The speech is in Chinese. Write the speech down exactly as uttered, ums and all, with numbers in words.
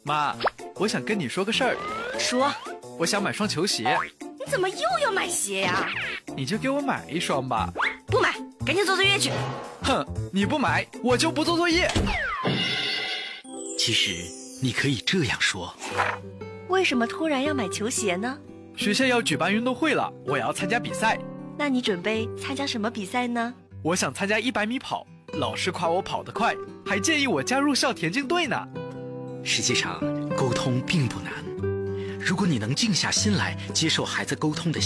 妈，我想跟你说个事儿。 说。 我想买双球鞋。 你怎么又要买鞋呀？ 你就给我买一双吧。 不买，赶紧做作业去。 哼，你不买，我就不做作业。 其实你可以这样说。 为什么突然要买球鞋呢？ 学校要举办运动会了，我要参加比赛。 那你准备参加什么比赛呢？ 我想参加一百米跑，老师夸我跑得快，还建议我加入校田径队呢。 实际上，沟通并不难。如果你能静下心来接受孩子沟通的